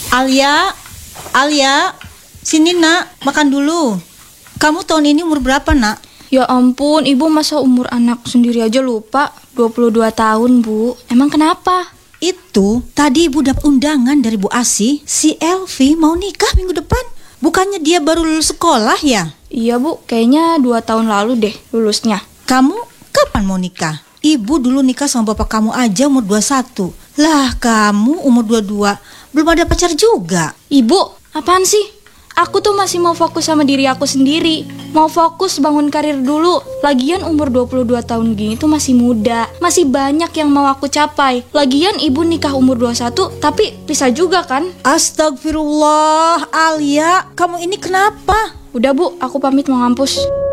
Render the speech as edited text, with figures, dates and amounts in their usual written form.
Alia, Alia, sini nak, makan dulu. Kamu tahun ini umur berapa nak? Ya ampun, ibu masa umur anak sendiri aja lupa. 22 tahun, Bu. Emang kenapa? Itu tadi ibu dapat undangan dari Bu Asih. Si Elvi mau nikah minggu depan. Bukannya dia baru lulus sekolah ya? Iya, Bu. Kayaknya 2 tahun lalu deh lulusnya. Kamu kapan mau nikah? Ibu dulu nikah sama bapak kamu aja umur 21. Lah kamu umur 22, belum ada pacar juga. Ibu, apaan sih? Aku tuh masih mau fokus sama diri aku sendiri. Mau fokus bangun karir dulu. Lagian umur 22 tahun gini tuh masih muda. Masih banyak yang mau aku capai. Lagian ibu nikah umur 21, tapi bisa juga kan? Astagfirullah, Alia, kamu ini kenapa? Udah Bu, aku pamit mau ngampus.